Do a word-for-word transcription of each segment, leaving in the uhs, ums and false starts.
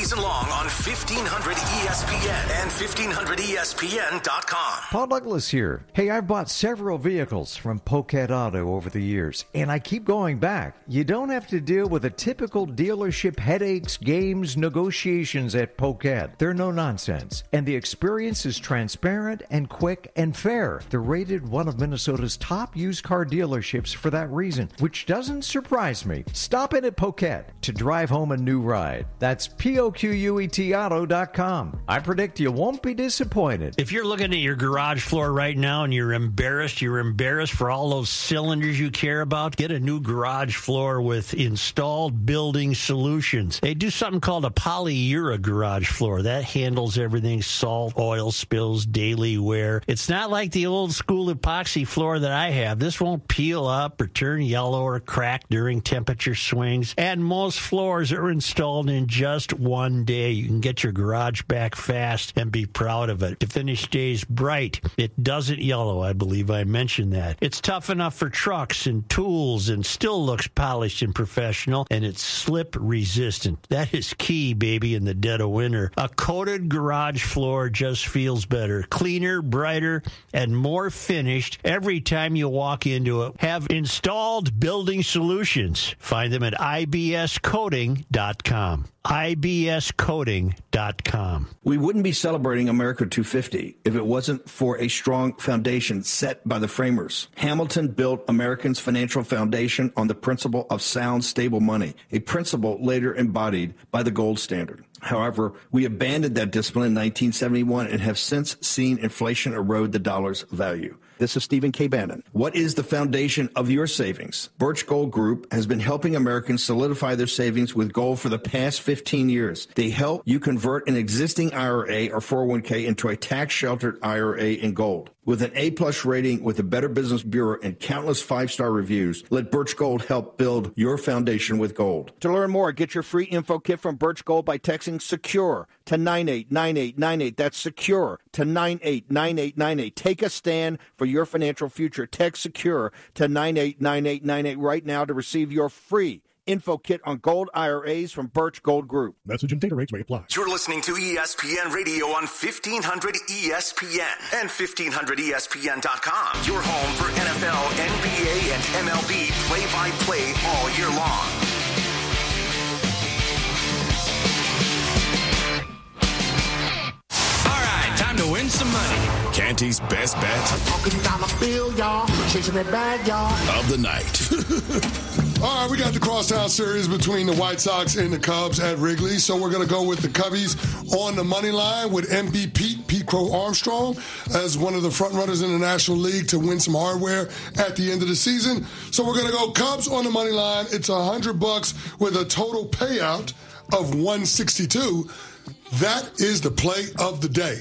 season long on fifteen hundred E S P N and fifteen hundred E S P N dot com. Paul Douglas here. Hey, I've bought several vehicles from Poquet Auto over the years, and I keep going back. You don't have to deal with the typical dealership headaches, games, negotiations at Poquet. They're no nonsense, and the experience is transparent and quick and fair. They're rated one of Minnesota's top used car dealerships for that reason, which doesn't surprise me. Stop in at Poquet to drive home a new ride. That's P O Q U E T auto dot com. I predict you won't be disappointed. If you're looking at your garage floor right now and you're embarrassed, you're embarrassed for all those cylinders you care about, get a new garage floor with Installed Building Solutions. They do something called a polyura garage floor. That handles everything, salt, oil spills, daily wear. It's not like the old school epoxy floor that I have. This won't peel up or turn yellow or crack during temperature swings. And most floors are installed in just one day. You can get your garage back fast and be proud of it. The finish stays bright. It doesn't yellow. I believe I mentioned that. It's tough enough for trucks and tools and still looks polished and professional, and it's slip resistant. That is key, baby, in the dead of winter. A coated garage floor just feels better, cleaner, brighter, and more finished every time you walk into it. Have Installed Building Solutions. Find them at I B S coating dot com. I B S coating dot com. We wouldn't be celebrating America two fifty if it wasn't for a strong foundation set by the framers. Hamilton built Americans' financial foundation on the principle of sound, stable money, a principle later embodied by the gold standard. However, we abandoned that discipline in nineteen seventy-one and have since seen inflation erode the dollar's value. This is Stephen K. Bannon. What is the foundation of your savings? Birch Gold Group has been helping Americans solidify their savings with gold for the past fifteen years. They help you convert an existing I R A or four oh one k into a tax-sheltered I R A in gold. With an A-plus rating with the Better Business Bureau and countless five-star reviews, let Birch Gold help build your foundation with gold. To learn more, get your free info kit from Birch Gold by texting SECURE to nine eight nine eight nine eight. That's SECURE to nine eight nine eight nine eight. Take a stand for your financial future. Text SECURE to nine eight nine eight nine eight right now to receive your free info kit on gold I R As from Birch Gold Group. Message and data rates may apply. You're listening to E S P N Radio on fifteen hundred E S P N and fifteen hundred E S P N dot com. Your home for N F L, N B A, and M L B play-by-play all year long. All right, time to win some money. Canty's best bet Talking dollar bill, y'all. Chasing that bag, y'all. of the night. All right, we got the crosstown series between the White Sox and the Cubs at Wrigley. So we're going to go with the Cubbies on the money line with M V P Pete Crow Armstrong as one of the front runners in the National League to win some hardware at the end of the season. So we're going to go Cubs on the money line. It's a hundred bucks with a total payout of one sixty-two. That is the play of the day.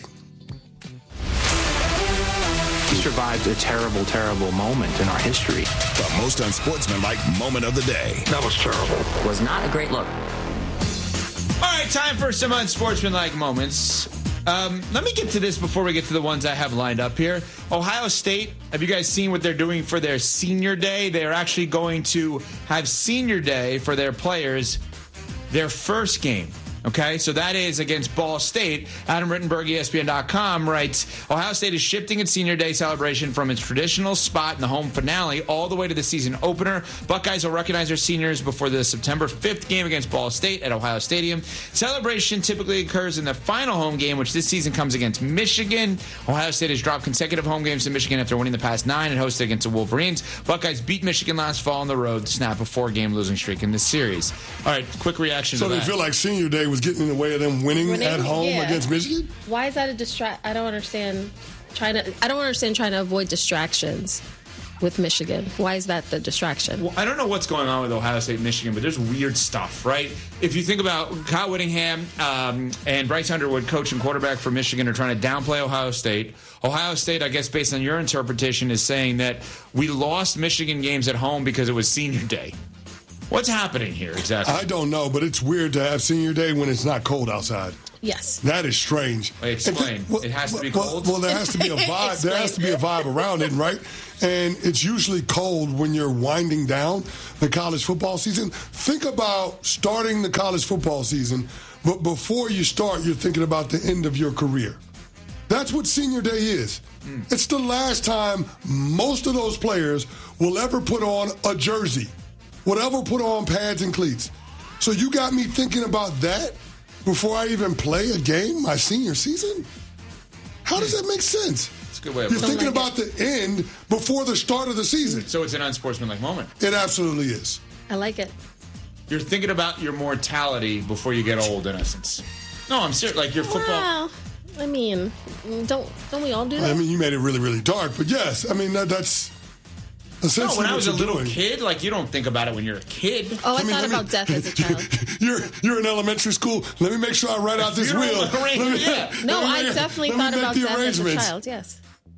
He survived a terrible, terrible moment in our history. The most unsportsmanlike moment of the day. That was terrible. Was not a great look. All right, time for some unsportsmanlike moments. Um, let me get to this before we get to the ones I have lined up here. Ohio State, have you guys seen what they're doing for their senior day? They are actually going to have senior day for their players, their first game. Okay, so that is against Ball State. Adam Rittenberg, E S P N dot com, writes, Ohio State is shifting its senior day celebration from its traditional spot in the home finale all the way to the season opener. Buckeyes will recognize their seniors before the September fifth game against Ball State at Ohio Stadium. Celebration typically occurs in the final home game, which this season comes against Michigan. Ohio State has dropped consecutive home games to Michigan after winning the past nine and hosted against the Wolverines. Buckeyes beat Michigan last fall on the road to snap a four-game losing streak in this series. All right, quick reaction so to that. So they feel like senior day was getting in the way of them winning, winning at home yeah. against Michigan? Why is that a distract? I don't understand. Trying to, I don't understand trying to avoid distractions with Michigan. Why is that the distraction? Well, I don't know what's going on with Ohio State and Michigan, but there's weird stuff, right? If you think about Kyle Whittingham um, and Bryce Underwood, coach and quarterback for Michigan, are trying to downplay Ohio State. Ohio State, I guess, based on your interpretation, is saying that we lost Michigan games at home because it was senior day. What's happening here exactly? I don't know, but it's weird to have senior day when it's not cold outside. Yes. That is strange. Wait, explain. And, well, it has to be well, cold? Well, there has to be a vibe. There has to be a vibe around it, right? And it's usually cold when you're winding down the college football season. Think about starting the college football season, but before you start, you're thinking about the end of your career. That's what senior day is. Mm. It's the last time most of those players will ever put on a jersey, will ever put on pads and cleats. So you got me thinking about that before I even play a game my senior season? How does that make sense? It's a good way of You're looking thinking at it. about the end before the start of the season. So it's an unsportsmanlike moment. It absolutely is. I like it. You're thinking about your mortality before you get old, in essence. No, I'm serious. Like your football. Well, I mean, don't don't we all do that? I mean, you made it really, really dark, but yes, I mean that, that's essentially No, when I what was a you're little doing. kid, like you don't think about it when you're a kid. Oh, I, Let me- thought let me- about death as a child. You're you're in elementary school. Let me make sure I write out this Funeral will. Let me- yeah. No, let me I make- definitely let me thought make about the death as a arrangements. child. Yes.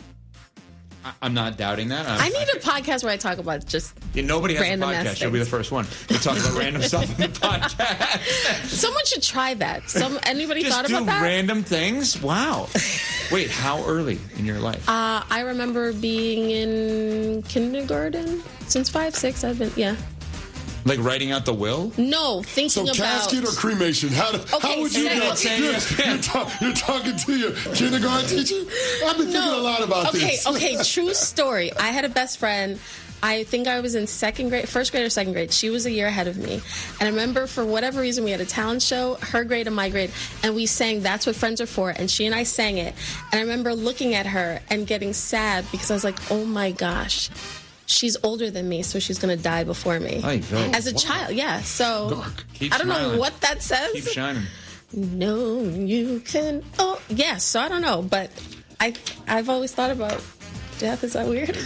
I- I'm not doubting that. I'm, I need a podcast where I talk about just Yeah, nobody has random a ass podcast. You'll be the things. first one to talk about random stuff on the podcast. Someone should try that. Some anybody Just thought do about that? random things? Wow. Wait, how early in your life? Uh, I remember being in kindergarten since five, six. I've been yeah. Like writing out the will? No, So thinking about casket or cremation? How, do, Okay, how would you second- know? Saying You're, yes, you're, man. ta- you're talking to your kindergarten teacher? I've been thinking a lot about okay, this. Okay, true story. I had a best friend. I think I was in second grade, first grade or second grade. She was a year ahead of me. And I remember for whatever reason, we had a talent show, her grade and my grade, and we sang That's What Friends Are For, and she and I sang it. And I remember looking at her and getting sad because I was like, oh my gosh, she's older than me, so she's going to die before me. Ay, no. As a child, yeah. So Keep I don't smiling. know what that says. Keep shining. No, you can. Oh, yeah. So I don't know, but I I've always thought about death. Is that weird?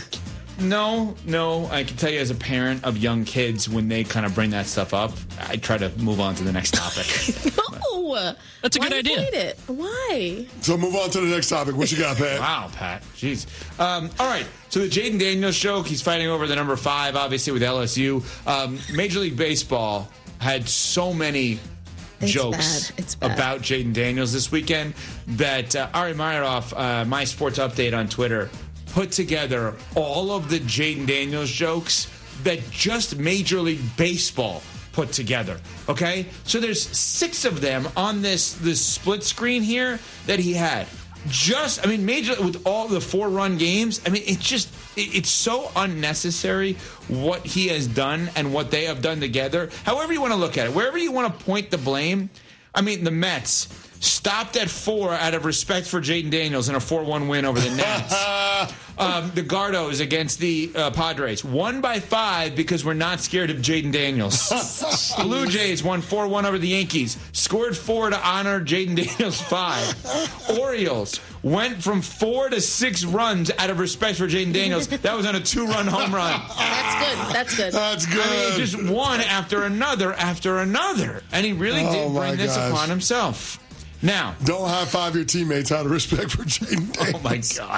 No, no. I can tell you as a parent of young kids, when they kind of bring that stuff up, I try to move on to the next topic. No. That's a Why good do you idea. hate it? Why? So move on to the next topic. What you got, Pat? Wow, Pat. Jeez. Um, all right. So the Jaden Daniels joke, he's fighting over the number five, obviously, with L S U. Um, Major League Baseball had so many It's jokes bad. It's bad. about Jaden Daniels this weekend that uh, Ari Meyerhoff, uh, My Sports Update on Twitter, put together all of the Jaden Daniels jokes that just Major League Baseball put together. Okay? So there's six of them on this this split screen here that he had. Just, I mean, major with all the four run games. I mean, it's just, it, it's so unnecessary what he has done and what they have done together. However you want to look at it, wherever you want to point the blame. I mean, the Mets stopped at four out of respect for Jaden Daniels in a four one win over the Nats. um, the Gardos against the uh, Padres won by five because we're not scared of Jaden Daniels. Blue Jays won four one over the Yankees, scored four to honor Jaden Daniels five. Orioles went from four to six runs out of respect for Jaden Daniels. That was on a two-run home run. That's good. That's good. That's good. I mean, just one after another after another. And he really Oh, did my bring this gosh. upon himself. Now, Don't high five your teammates out of respect for Jaden Daniels. oh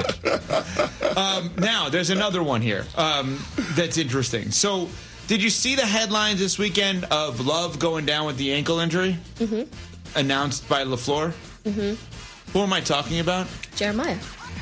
my God. um, now, there's another one here um, that's interesting. So, did you see the headlines this weekend of Love going down with the ankle injury? Mm-hmm. Announced by LaFleur? Mm-hmm. Who am I talking about? Jeremiah.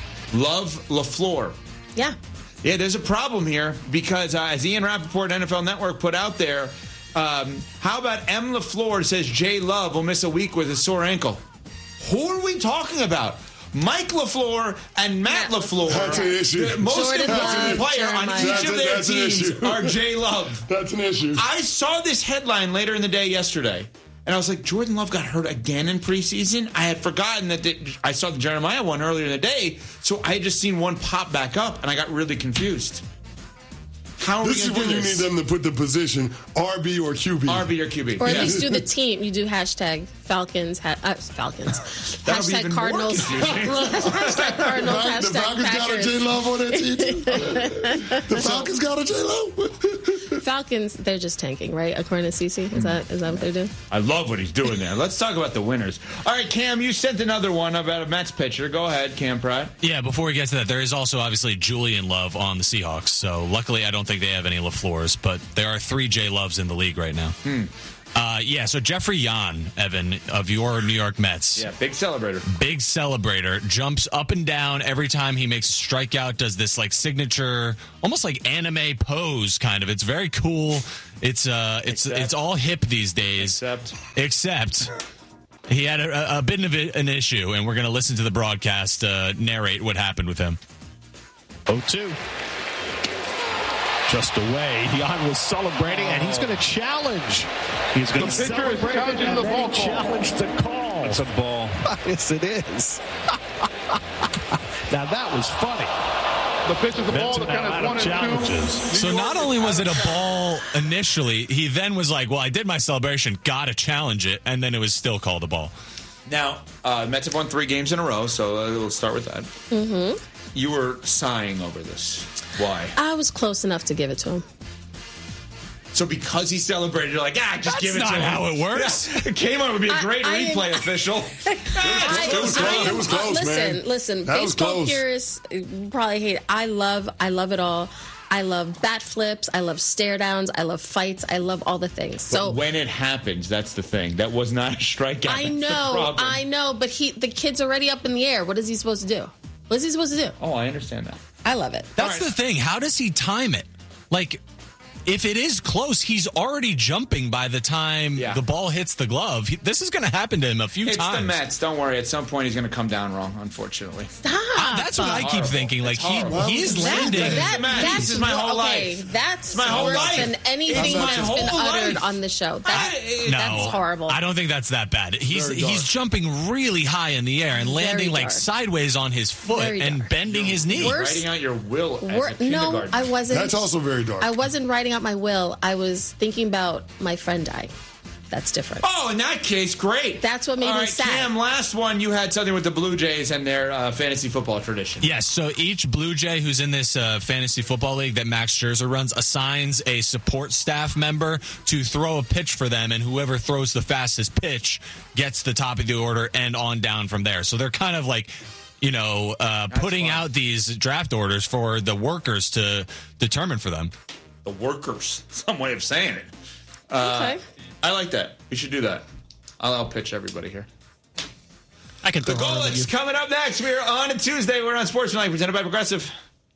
Love LaFleur. Yeah. Yeah, there's a problem here because uh, as Ian Rappaport, N F L Network, put out there, um, how about M. LaFleur says J. Love will miss a week with a sore ankle? Who are we talking about? Mike LaFleur and Matt, Matt LaFleur. That's an issue. The most Jordan important Love, player on Jeremiah. each That's of a- their that's an teams issue. are J. Love. That's an issue. I saw this headline later in the day yesterday, and I was like, Jordan Love got hurt again in preseason? I had forgotten that the, I saw the Jeremiah one earlier in the day, so I had just seen one pop back up, and I got really confused. How are This we is going when to do you this? need them to put the position R B or Q B. R B or Q B. Or at Yeah. least do the team. You do hashtag Falcons, ha- uh, Falcons. That'll be hashtag even more Cardinals. confusing. hashtag Cardinals, the hashtag Falcons got a Packers. J Love on their team. too. The Falcons got a J Love. Falcons, they're just tanking, right? According to Cece, is that is that what they're doing? I love what he's doing there. Let's talk about the winners. All right, Cam, you sent another one about a Mets pitcher. Go ahead, Cam Pratt. Yeah, before we get to that, there is also obviously Julian Love on the Seahawks. So luckily, I don't think they have any LaFleurs, but there are three J Loves in the league right now. Hmm. Uh, yeah, so Jeffrey Yan, Evan, of your New York Mets. Yeah, big celebrator. Big celebrator. Jumps up and down every time he makes a strikeout, does this like signature, almost like anime pose kind of. It's very cool. It's uh, it's Except, it's all hip these days. Except. Except he had a, a bit of an issue, and we're going to listen to the broadcast uh, narrate what happened with him. oh two. Just away. Yan was celebrating, and he's going to challenge. He's going to celebrate and the ball challenge the call. It's a ball. Yes, it is. Now, that was funny. The pitch is the ball that kind of one and challenges. So not only was it a ball initially, he then was like, well, I did my celebration, got to challenge it, and then it was still called a ball. Now, uh, Mets have won three games in a row, so uh, we'll start with that. Mm-hmm. You were sighing over this. Why? I was close enough to give it to him. So because he celebrated, you're like, ah, just That's give it to him. not how it works. Yeah. Kmart would be a great I, I replay am, official. I, it was close. It was close, listen, man. Listen, That was baseball close. purists probably hate it. I love, I love it all. I love bat flips. I love stare downs. I love fights. I love all the things. So but when it happens, that's the thing. That was not a strikeout. I That's the know, problem. I know, but he, the kid's already up in the air. What is he supposed to do? What is he supposed to do? Oh, I understand that. I love it. That's right. the thing. How does he time it? Like, if it is close, he's already jumping by the time Yeah. the ball hits the glove. He, this is going to happen to him a few It's times. the Mets. Don't worry. At some point, he's going to come down wrong, unfortunately. Stop. Uh, that's what I keep horrible. thinking. Like, It's he horrible. he is That- landing. that- It's Mets. that's This is my whole okay, life. That's my whole worse life. than anything It's my that's been whole uttered life. on the show. That's, I- no, that's horrible. I don't think that's that bad. He's Very he's dark. jumping really high in the air and Very landing like dark. sideways on his foot Very and dark. bending his knee. Worse- Writing out your will as Wor- a no, kindergarten. I wasn't. That's also very dark. I wasn't writing out my will. I was thinking about my friend dying. That's different. Oh, in that case, great. That's what made All me right, sad. Cam, last one, you had something with the Blue Jays and their uh, fantasy football tradition. Yes, so each Blue Jay who's in this uh, fantasy football league that Max Scherzer runs assigns a support staff member to throw a pitch for them, and whoever throws the fastest pitch gets the top of the order and on down from there. So they're kind of like, you know, uh, putting fun. out these draft orders for the workers to determine for them. The workers, some way of saying it. Uh, Okay. I like that. We should do that. I'll, I'll pitch everybody here. I can The throw harder than Golics you. coming up next. We're on a Tuesday. We're on Sportsmanlike, presented by Progressive.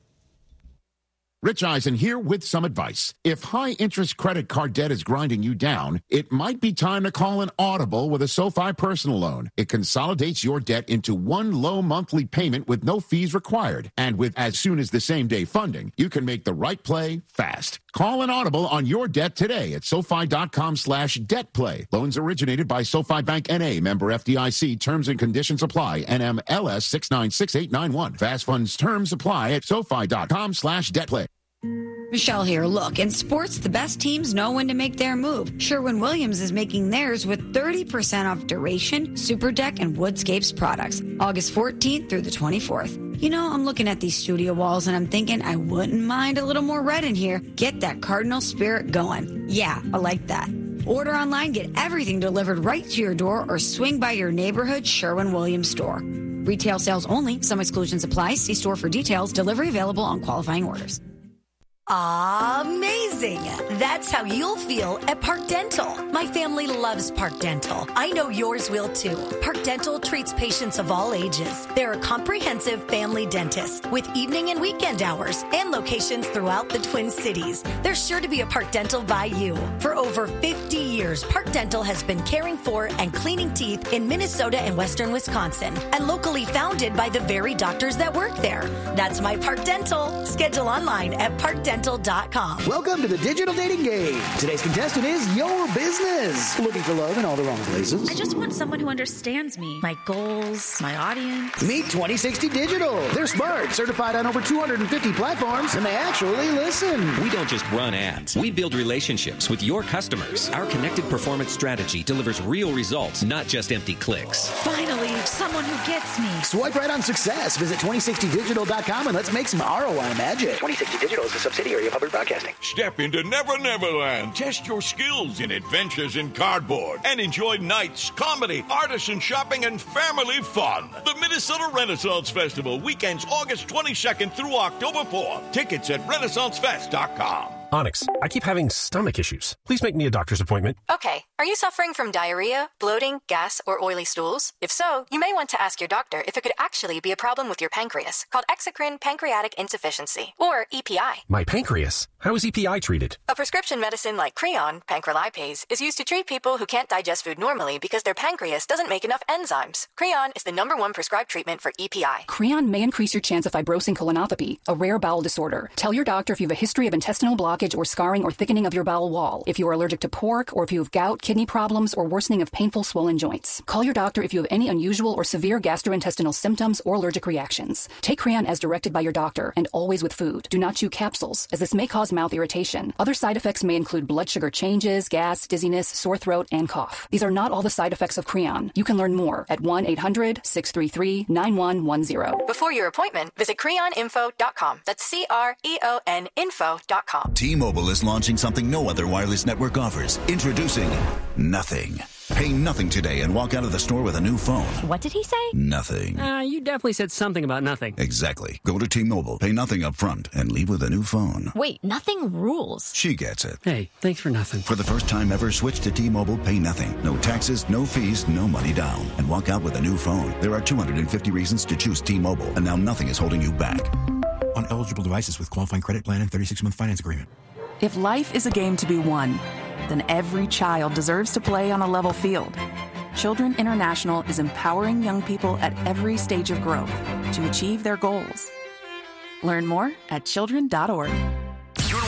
Rich Eisen here with some advice. If high-interest credit card debt is grinding you down, it might be time to call an Audible with a SoFi personal loan. It consolidates your debt into one low monthly payment with no fees required. And with as soon as the same-day funding, you can make the right play fast. Call an Audible on your debt today at SoFi.com slash debt play. Loans originated by SoFi Bank N A, member F D I C. Terms and conditions apply. N M L S six nine six eight nine one. Fast funds terms apply at SoFi.com slash debt play. Michelle here. Look, in sports, the best teams know when to make their move. Sherwin-Williams is making theirs with thirty percent off Duration, Super Deck, and Woodscapes products. August fourteenth through the twenty-fourth. You know, I'm looking at these studio walls and I'm thinking I wouldn't mind a little more red in here. Get that Cardinal spirit going. Yeah, I like that. Order online, get everything delivered right to your door, or swing by your neighborhood Sherwin-Williams store. Retail sales only. Some exclusions apply. See store for details. Delivery available on qualifying orders. Amazing! That's how you'll feel at Park Dental. My family loves Park Dental. I know yours will too. Park Dental treats patients of all ages. They're a comprehensive family dentist with evening and weekend hours and locations throughout the Twin Cities. There's sure to be a Park Dental by you. For over fifty years, Park Dental has been caring for and cleaning teeth in Minnesota and western Wisconsin, and locally founded by the very doctors that work there. That's my Park Dental. Schedule online at park dental dot com. Welcome to the digital dating game. Today's contestant is your business. Looking for love in all the wrong places? I just want someone who understands me, my goals, my audience. Meet twenty sixty Digital. They're smart, certified on over two hundred fifty platforms, and they actually listen. We don't just run ads. We build relationships with your customers. Our connected performance strategy delivers real results, not just empty clicks. Finally, someone who gets me. Swipe right on success. Visit twenty sixty digital dot com and let's make some R O I magic. twenty sixty Digital is a subsidiary of Public Broadcasting. Step into Never Never Land. Test your skills in adventures in cardboard and enjoy nights, comedy, artisan shopping, and family fun. The Minnesota Renaissance Festival, weekends August twenty-second through October fourth. Tickets at renaissance fest dot com. Onyx, I keep having stomach issues. Please make me a doctor's appointment. Okay. Are you suffering from diarrhea, bloating, gas, or oily stools? If so, you may want to ask your doctor if it could actually be a problem with your pancreas, called exocrine pancreatic insufficiency, or E P I. My pancreas? How is E P I treated? A prescription medicine like Creon, pancrelipase, is used to treat people who can't digest food normally because their pancreas doesn't make enough enzymes. Creon is the number one prescribed treatment for E P I. Creon may increase your chance of fibrosing colonopathy, a rare bowel disorder. Tell your doctor if you have a history of intestinal blockage or scarring or thickening of your bowel wall, if you are allergic to pork, or if you have gout, kidney problems, or worsening of painful swollen joints. Call your doctor if you have any unusual or severe gastrointestinal symptoms or allergic reactions. Take Creon as directed by your doctor, and always with food. Do not chew capsules, as this may cause mouth irritation. Other side effects may include blood sugar changes, gas, dizziness, sore throat, and cough. These are not all the side effects of Creon. You can learn more at one eight hundred six three three nine one one zero. Before your appointment, visit creon info dot com. That's C R E O N info dot com. T-Mobile is launching something no other wireless network offers. Introducing Nothing. Pay nothing today and walk out of the store with a new phone. What did he say? Nothing. Uh, you definitely said something about nothing. Exactly. Go to T-Mobile, pay nothing up front, and leave with a new phone. Wait, nothing rules. She gets it. Hey, thanks for nothing. For the first time ever, switch to T-Mobile, pay nothing. No taxes, no fees, no money down. And walk out with a new phone. There are two hundred fifty reasons to choose T-Mobile, and now nothing is holding you back. On eligible devices with qualifying credit plan and thirty-six month finance agreement. If life is a game to be won, then every child deserves to play on a level field. Children International is empowering young people at every stage of growth to achieve their goals. Learn more at children dot org.